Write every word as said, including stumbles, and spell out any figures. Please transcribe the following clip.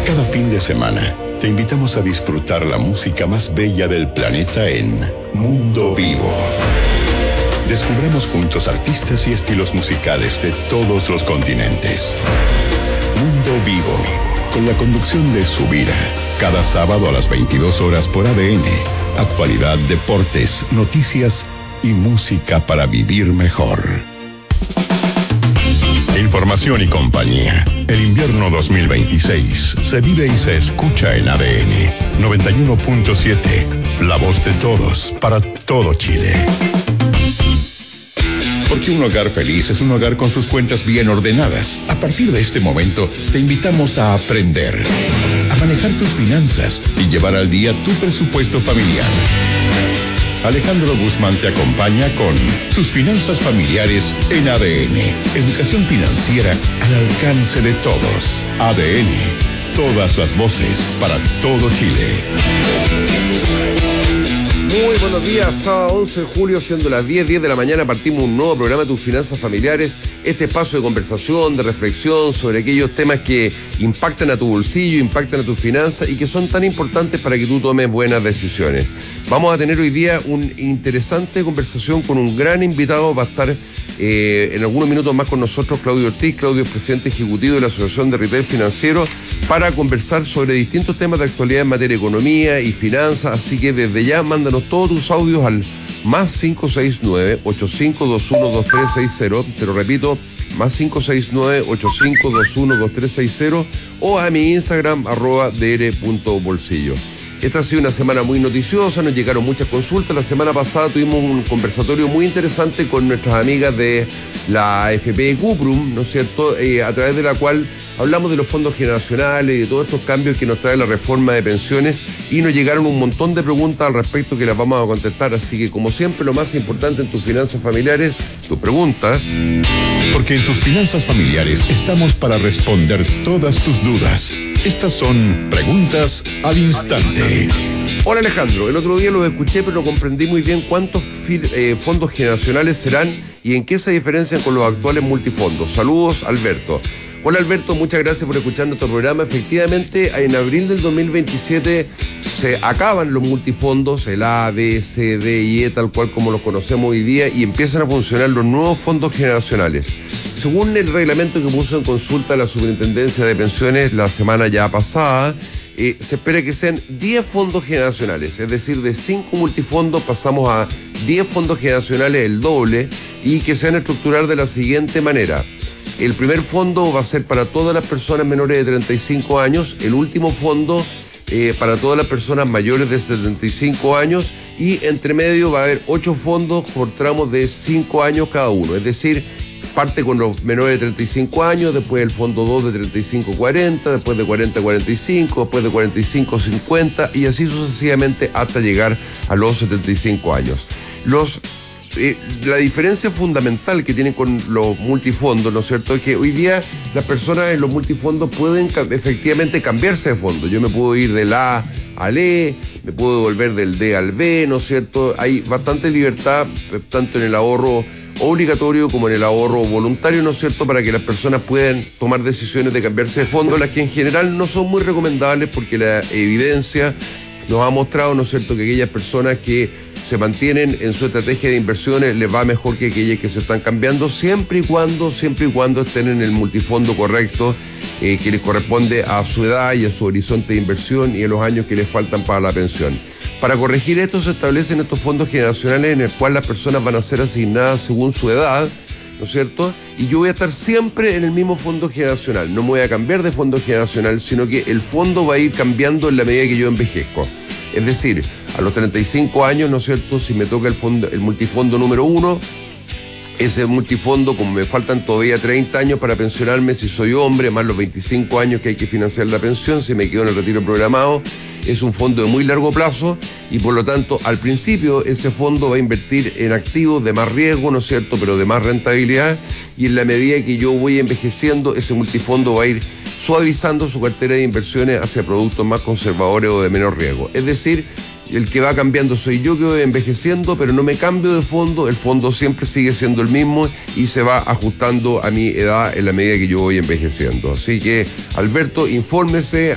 Cada fin de semana te invitamos a disfrutar la música más bella del planeta en Mundo Vivo. Descubramos juntos artistas y estilos musicales de todos los continentes. Mundo Vivo, con la conducción de Subira, cada sábado a las veintidós horas por A D N. Actualidad, deportes, noticias y música para vivir mejor. Información y compañía. El invierno dos mil veintiséis se vive y se escucha en A D N noventa y uno punto siete. La voz de todos, para todo Chile. Porque un hogar feliz es un hogar con sus cuentas bien ordenadas. A partir de este momento, te invitamos a aprender, a manejar tus finanzas y llevar al día tu presupuesto familiar. Alejandro Guzmán te acompaña con Tus Finanzas Familiares en A D N. Educación financiera al alcance de todos. A D N. Todas las voces para todo Chile. Muy buenos días, sábado once de julio, siendo las diez, diez de la mañana, partimos un nuevo programa de Tus Finanzas Familiares, este espacio de conversación, de reflexión sobre aquellos temas que impactan a tu bolsillo, impactan a tus finanzas y que son tan importantes para que tú tomes buenas decisiones. Vamos a tener hoy día una interesante conversación con un gran invitado. Va a estar eh, en algunos minutos más con nosotros Claudio Ortiz. Claudio es presidente ejecutivo de la Asociación de Retail Financiero, para conversar sobre distintos temas de actualidad en materia de economía y finanzas. Así que desde ya mándanos todos tus audios al más cinco seis nueve, ocho cinco dos uno, dos tres seis cero. Te lo repito, más cinco seis nueve, ocho cinco dos uno, dos tres seis cero, o a mi Instagram, arroba dr punto bolsillo. Esta ha sido una semana muy noticiosa, nos llegaron muchas consultas. La semana pasada tuvimos un conversatorio muy interesante con nuestras amigas de la A F P Cuprum, ¿no es cierto?, eh, a través de la cual hablamos de los fondos generacionales y de todos estos cambios que nos trae la reforma de pensiones, y nos llegaron un montón de preguntas al respecto que las vamos a contestar. Así que, como siempre, lo más importante en tus finanzas familiares, tus preguntas. Porque en tus finanzas familiares estamos para responder todas tus dudas. Estas son preguntas al instante. Hola Alejandro, el otro día lo escuché pero no comprendí muy bien cuántos eh, fondos generacionales serán y en qué se diferencian con los actuales multifondos. Saludos, Alberto. Hola Alberto, muchas gracias por escuchar nuestro programa. Efectivamente, en abril del dos mil veintisiete se acaban los multifondos, el A, B, C, D y E, tal cual como los conocemos hoy día, y empiezan a funcionar los nuevos fondos generacionales. Según el reglamento que puso en consulta la Superintendencia de Pensiones la semana ya pasada, eh, se espera que sean diez fondos generacionales, es decir, de cinco multifondos pasamos a diez fondos generacionales, el doble, y que se van a estructurar de la siguiente manera. El primer fondo va a ser para todas las personas menores de treinta y cinco años, el último fondo eh, para todas las personas mayores de setenta y cinco años, y entre medio va a haber ocho fondos por tramos de cinco años cada uno, es decir, parte con los menores de treinta y cinco años, después el fondo dos de treinta y cinco a cuarenta, después de cuarenta a cuarenta y cinco, después de cuarenta y cinco a cincuenta y así sucesivamente hasta llegar a los setenta y cinco años. Los Eh, la diferencia fundamental que tienen con los multifondos, ¿no es cierto?, es que hoy día las personas en los multifondos pueden efectivamente cambiarse de fondo. Yo me puedo ir del A al E, me puedo volver del D al B, ¿no es cierto? Hay bastante libertad, tanto en el ahorro obligatorio como en el ahorro voluntario, ¿no es cierto?, para que las personas puedan tomar decisiones de cambiarse de fondo, las que en general no son muy recomendables porque la evidencia nos ha mostrado, ¿no es cierto?, que aquellas personas que se mantienen en su estrategia de inversiones les va mejor que aquellas que se están cambiando, siempre y cuando, siempre y cuando estén en el multifondo correcto, eh, que les corresponde a su edad y a su horizonte de inversión y a los años que les faltan para la pensión. Para corregir esto se establecen estos fondos generacionales en el cual las personas van a ser asignadas según su edad, ¿no es cierto? Y yo voy a estar siempre en el mismo fondo generacional, no me voy a cambiar de fondo generacional, sino que el fondo va a ir cambiando en la medida que yo envejezco. Es decir, a los treinta y cinco años, ¿no es cierto?, si me toca el, fondo, el multifondo número uno, ese multifondo, como me faltan todavía treinta años para pensionarme si soy hombre, más los veinticinco años que hay que financiar la pensión, si me quedo en el retiro programado, es un fondo de muy largo plazo y por lo tanto al principio ese fondo va a invertir en activos de más riesgo, ¿no es cierto?, pero de más rentabilidad, y en la medida que yo voy envejeciendo, ese multifondo va a ir suavizando su cartera de inversiones hacia productos más conservadores o de menor riesgo. Es decir, el que va cambiando soy yo, que voy envejeciendo, pero no me cambio de fondo, el fondo siempre sigue siendo el mismo y se va ajustando a mi edad en la medida que yo voy envejeciendo. Así que, Alberto, infórmese,